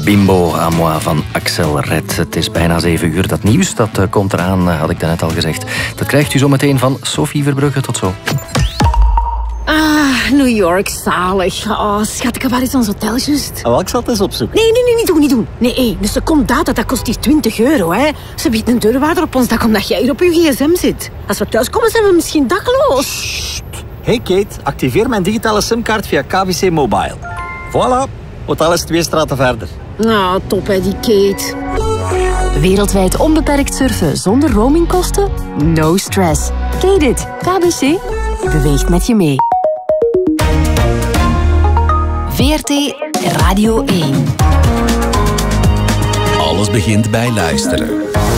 Bimbo à moi van Axel Red. Het is bijna 7 uur. Dat nieuws dat komt eraan, had ik daarnet al gezegd. Dat krijgt u zo meteen van Sophie Verbrugge. Tot zo. New York, zalig. Oh, schat, ik heb wel eens ons hotel juist. Oh, ik zal het eens opzoeken. Nee, niet doen. Nee, een seconde data, dat kost hier €20, hè. Ze biedt een deurwaarder op ons dak omdat jij hier op je gsm zit. Als we thuiskomen, zijn we misschien dakloos. Hey Kate, activeer mijn digitale simkaart via KBC Mobile. Voilà, hotel is 2 straten verder. Nou, top hè, die Kate. Wereldwijd onbeperkt surfen zonder roamingkosten? No stress. Ken dit? KBC beweegt met je mee. VRT Radio 1. Alles begint bij luisteren.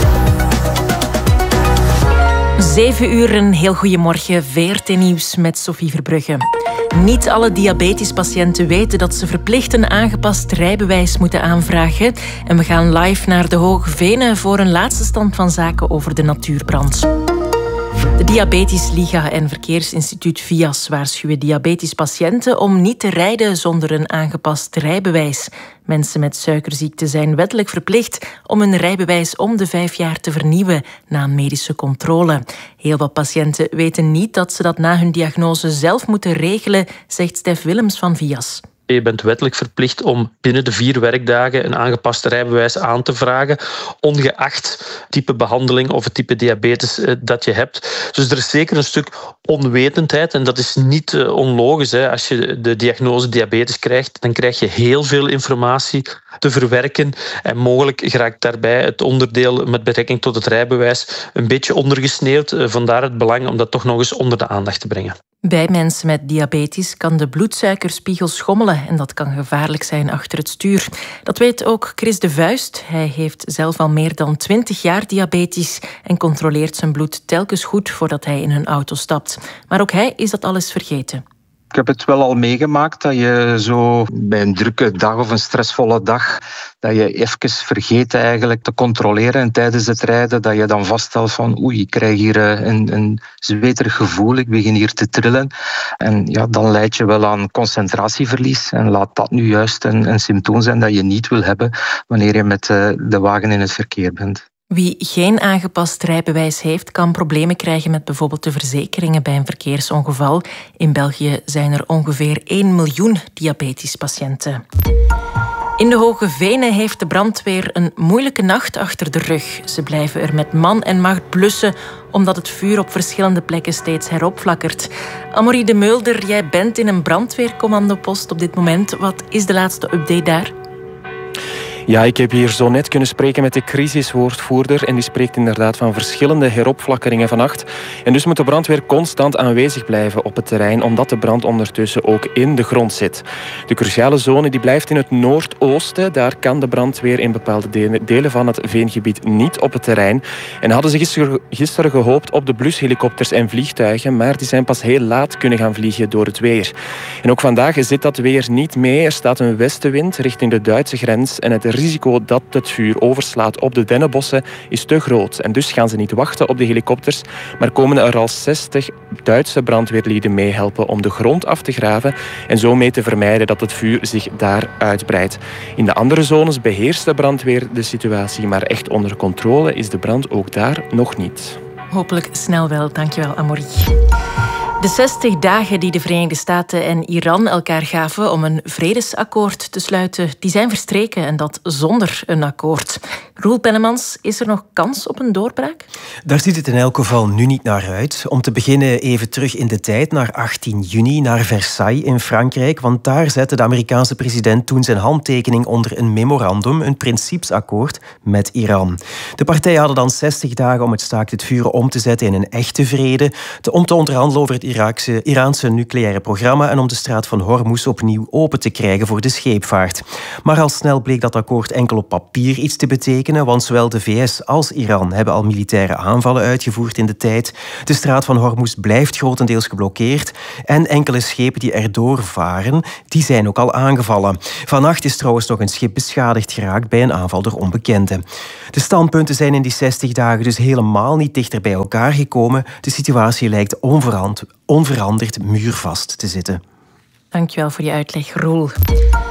7 uur, een heel goeiemorgen. VRT Nieuws met Sophie Verbrugge. Niet alle diabetespatiënten weten dat ze verplicht een aangepast rijbewijs moeten aanvragen. En we gaan live naar de Hoge Venen voor een laatste stand van zaken over de natuurbrand. De Diabetes Liga en Verkeersinstituut VIAS waarschuwen diabetespatiënten om niet te rijden zonder een aangepast rijbewijs. Mensen met suikerziekte zijn wettelijk verplicht om hun rijbewijs om de 5 jaar te vernieuwen na een medische controle. Heel wat patiënten weten niet dat ze dat na hun diagnose zelf moeten regelen, zegt Stef Willems van VIAS. Je bent wettelijk verplicht om binnen de 4 werkdagen een aangepast rijbewijs aan te vragen, ongeacht type behandeling of het type diabetes dat je hebt. Dus er is zeker een stuk onwetendheid en dat is niet onlogisch. Hè. Als je de diagnose diabetes krijgt, dan krijg je heel veel informatie te verwerken en mogelijk geraakt daarbij het onderdeel met betrekking tot het rijbewijs een beetje ondergesneeuwd. Vandaar het belang om dat toch nog eens onder de aandacht te brengen. Bij mensen met diabetes kan de bloedsuikerspiegel schommelen en dat kan gevaarlijk zijn achter het stuur. Dat weet ook Chris de Vuist. Hij heeft zelf al meer dan 20 jaar diabetes en controleert zijn bloed telkens goed voordat hij in een auto stapt. Maar ook hij is dat alles vergeten. Ik heb het wel al meegemaakt dat je zo bij een drukke dag of een stressvolle dag, dat je even vergeet eigenlijk te controleren en tijdens het rijden dat je dan vaststelt van oei, ik krijg hier een zweterig gevoel, ik begin hier te trillen. En ja, dan leid je wel aan concentratieverlies en laat dat nu juist een symptoom zijn dat je niet wil hebben wanneer je met de wagen in het verkeer bent. Wie geen aangepast rijbewijs heeft, kan problemen krijgen met bijvoorbeeld de verzekeringen bij een verkeersongeval. In België zijn er ongeveer 1 miljoen diabetespatiënten. In de Hoge Venen heeft de brandweer een moeilijke nacht achter de rug. Ze blijven er met man en macht blussen, omdat het vuur op verschillende plekken steeds heropflakkert. Amorie de Mulder, jij bent in een brandweercommandopost op dit moment. Wat is de laatste update daar? Ja, ik heb hier zo net kunnen spreken met de crisiswoordvoerder en die spreekt inderdaad van verschillende heropflakkeringen vannacht. En dus moet de brandweer constant aanwezig blijven op het terrein, omdat de brand ondertussen ook in de grond zit. De cruciale zone die blijft in het noordoosten. Daar kan de brandweer in bepaalde delen van het veengebied niet op het terrein. En hadden ze gisteren gehoopt op de blushelikopters en vliegtuigen, maar die zijn pas heel laat kunnen gaan vliegen door het weer. En ook vandaag zit dat weer niet mee. Er staat een westenwind richting de Duitse grens en het risico dat het vuur overslaat op de dennenbossen is te groot. En dus gaan ze niet wachten op de helikopters, maar komen er al 60 Duitse brandweerlieden meehelpen om de grond af te graven en zo mee te vermijden dat het vuur zich daar uitbreidt. In de andere zones beheerst de brandweer de situatie, maar echt onder controle is de brand ook daar nog niet. Hopelijk snel wel. Dankjewel, Amorie. De 60 dagen die de Verenigde Staten en Iran elkaar gaven om een vredesakkoord te sluiten, die zijn verstreken en dat zonder een akkoord. Roel Pennemans, is er nog kans op een doorbraak? Daar ziet het in elk geval nu niet naar uit. Om te beginnen even terug in de tijd, naar 18 juni, naar Versailles in Frankrijk. Want daar zette de Amerikaanse president toen zijn handtekening onder een memorandum, een principesakkoord met Iran. De partijen hadden dan 60 dagen om het staakt het vuren om te zetten in een echte vrede, om te onderhandelen over het Iraanse nucleaire programma en om de straat van Hormuz opnieuw open te krijgen voor de scheepvaart. Maar al snel bleek dat akkoord enkel op papier iets te betekenen, want zowel de VS als Iran hebben al militaire aanvallen uitgevoerd in de tijd. De straat van Hormuz blijft grotendeels geblokkeerd en enkele schepen die erdoor varen, die zijn ook al aangevallen. Vannacht is trouwens nog een schip beschadigd geraakt bij een aanval door onbekenden. De standpunten zijn in die 60 dagen dus helemaal niet dichter bij elkaar gekomen. De situatie lijkt onveranderd muurvast te zitten. Dankjewel voor je uitleg, Roel.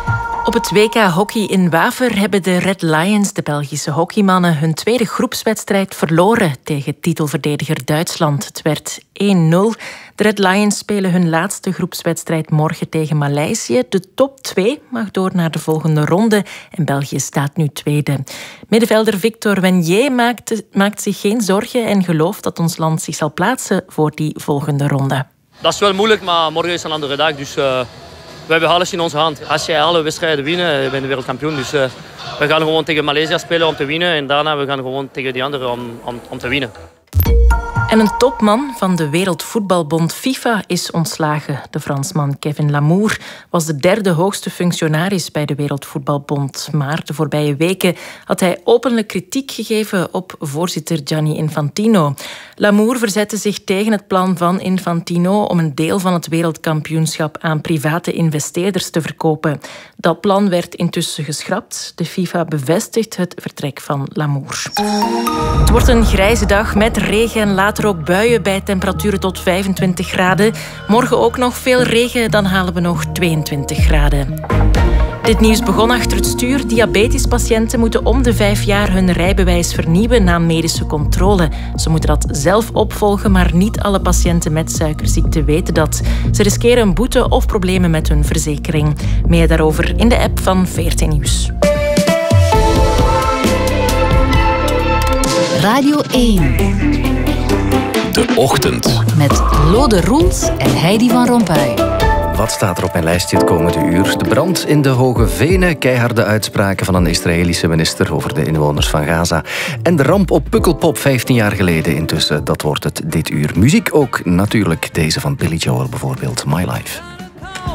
Op het WK Hockey in Waver hebben de Red Lions, de Belgische hockeymannen, hun tweede groepswedstrijd verloren tegen titelverdediger Duitsland. Het werd 1-0. De Red Lions spelen hun laatste groepswedstrijd morgen tegen Maleisië. De top 2 mag door naar de volgende ronde en België staat nu tweede. Middenvelder Victor Wenier maakt zich geen zorgen en gelooft dat ons land zich zal plaatsen voor die volgende ronde. Dat is wel moeilijk, maar morgen is een andere dag, dus... We hebben alles in onze hand. Als jij alle wedstrijden wint, ben je wereldkampioen. Dus we gaan gewoon tegen Maleisië spelen om te winnen. En daarna we gaan gewoon tegen die anderen om te winnen. En een topman van de Wereldvoetbalbond FIFA is ontslagen. De Fransman Kevin Lamour was de derde hoogste functionaris bij de Wereldvoetbalbond. Maar de voorbije weken had hij openlijk kritiek gegeven op voorzitter Gianni Infantino. Lamour verzette zich tegen het plan van Infantino om een deel van het wereldkampioenschap aan private investeerders te verkopen. Dat plan werd intussen geschrapt. De FIFA bevestigt het vertrek van Lamour. Het wordt een grijze dag met regen en later ook buien bij temperaturen tot 25 graden. Morgen ook nog veel regen, dan halen we nog 22 graden. Dit nieuws begon achter het stuur. Diabetespatiënten moeten om de 5 jaar hun rijbewijs vernieuwen na medische controle. Ze moeten dat zelf opvolgen, maar niet alle patiënten met suikerziekte weten dat. Ze riskeren een boete of problemen met hun verzekering. Meer daarover in de app van VRT Nieuws. Radio 1. De Ochtend. Met Lode Roels en Heidi van Rompuy. Wat staat er op mijn lijstje het komende uur? De brand in de Hoge Venen, keiharde uitspraken van een Israëlische minister over de inwoners van Gaza. En de ramp op Pukkelpop 15 jaar geleden intussen. Dat wordt het dit uur. Muziek ook natuurlijk, deze van Billy Joel bijvoorbeeld, My Life.